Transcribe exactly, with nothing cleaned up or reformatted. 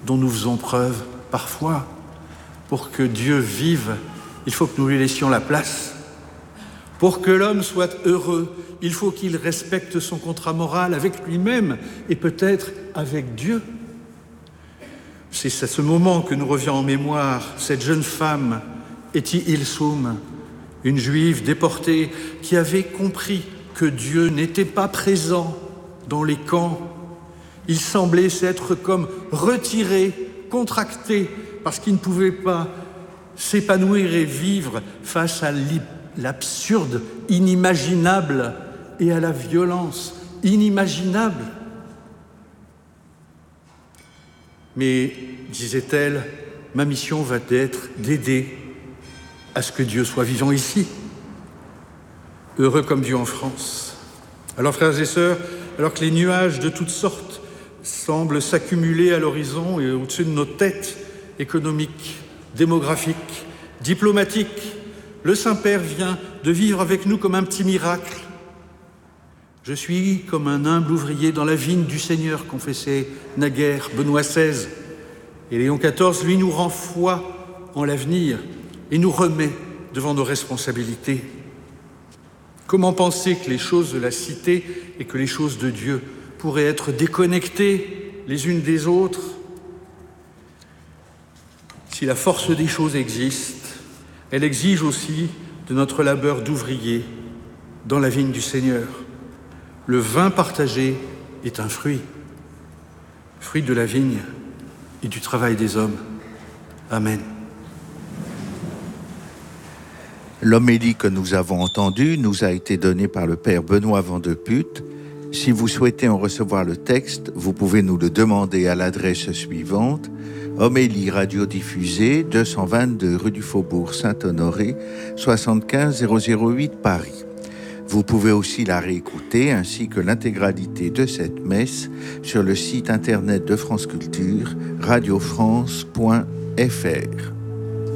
dont nous faisons preuve parfois. Pour que Dieu vive, il faut que nous lui laissions la place. Pour que l'homme soit heureux, il faut qu'il respecte son contrat moral avec lui-même et peut-être avec Dieu. C'est à ce moment que nous revient en mémoire cette jeune femme, Etty Hillesum, une juive déportée qui avait compris que Dieu n'était pas présent dans les camps. Il semblait s'être comme retiré, contracté, parce qu'il ne pouvait pas s'épanouir et vivre face à l'absurde, inimaginable et à la violence inimaginable. Mais, disait-elle, ma mission va être d'aider à ce que Dieu soit vivant ici. Heureux comme Dieu en France. Alors, frères et sœurs, alors que les nuages de toutes sortes semblent s'accumuler à l'horizon et au-dessus de nos têtes, économiques, démographiques, diplomatiques, le Saint-Père vient de vivre avec nous comme un petit miracle. Je suis comme un humble ouvrier dans la vigne du Seigneur, confessait naguère Benoît seize. Et Léon quatorze, lui, nous rend foi en l'avenir et nous remet devant nos responsabilités. Comment penser que les choses de la cité et que les choses de Dieu pourraient être déconnectées les unes des autres? Si la force des choses existe, elle exige aussi de notre labeur d'ouvrier dans la vigne du Seigneur. Le vin partagé est un fruit, fruit de la vigne et du travail des hommes. Amen. L'homélie que nous avons entendue nous a été donnée par le Père Benoît Vandeputte. Si vous souhaitez en recevoir le texte, vous pouvez nous le demander à l'adresse suivante: Homélie radiodiffusée, deux cent vingt-deux rue du Faubourg Saint-Honoré, soixante-quinze zéro zéro huit Paris. Vous pouvez aussi la réécouter ainsi que l'intégralité de cette messe sur le site internet de France Culture, radiofrance point f r.